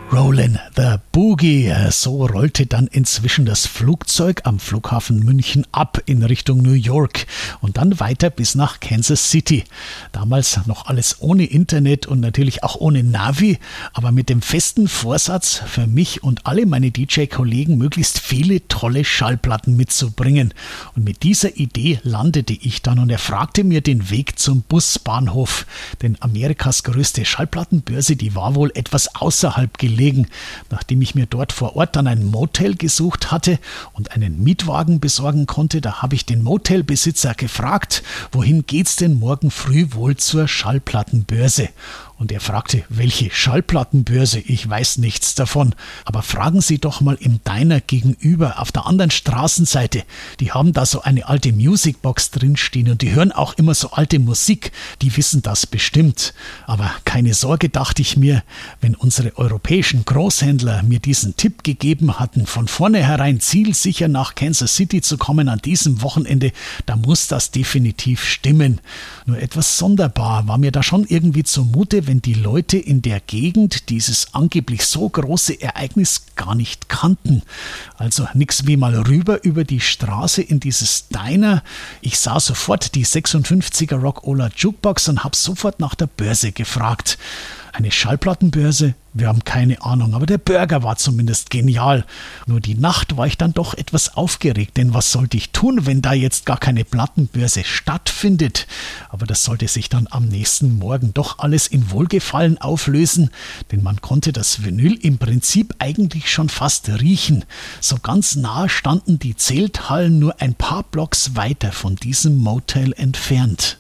Rollin' the Boogie. So rollte dann inzwischen das Flugzeug am Flughafen München ab in Richtung New York und dann weiter bis nach Kansas City. Damals noch alles ohne Internet und natürlich auch ohne Navi, aber mit dem festen Vorsatz, für mich und alle meine DJ-Kollegen möglichst viele tolle Schallplatten mitzubringen. Und mit dieser Idee landete ich dann und er fragte mir den Weg zum Busbahnhof. Denn Amerikas größte Schallplattenbörse, die war wohl etwas außerhalb gelegen. Nachdem ich mir dort vor Ort dann ein Motel gesucht hatte und einen Mietwagen besorgen konnte, da habe ich den Motelbesitzer gefragt, wohin geht's denn morgen früh wohl zur Schallplattenbörse? Und er fragte, welche Schallplattenbörse? Ich weiß nichts davon. Aber fragen Sie doch mal im Diner gegenüber, auf der anderen Straßenseite. Die haben da so eine alte Musicbox drinstehen und die hören auch immer so alte Musik. Die wissen das bestimmt. Aber keine Sorge, dachte ich mir, wenn unsere europäischen Großhändler mir diesen Tipp gegeben hatten, von vornherein zielsicher nach Kansas City zu kommen an diesem Wochenende, da muss das definitiv stimmen. Nur etwas sonderbar war mir da schon irgendwie zumute, wenn die Leute in der Gegend dieses angeblich so große Ereignis gar nicht kannten. Also nix wie mal rüber über die Straße in dieses Diner. Ich sah sofort die 56er Rock-Ola Jukebox und habe sofort nach der Börse gefragt. Eine Schallplattenbörse? Wir haben keine Ahnung, aber der Burger war zumindest genial. Nur die Nacht war ich dann doch etwas aufgeregt, denn was sollte ich tun, wenn da jetzt gar keine Plattenbörse stattfindet? Aber das sollte sich dann am nächsten Morgen doch alles in Wohlgefallen auflösen, denn man konnte das Vinyl im Prinzip eigentlich schon fast riechen. So ganz nah standen die Zelthallen nur ein paar Blocks weiter von diesem Motel entfernt.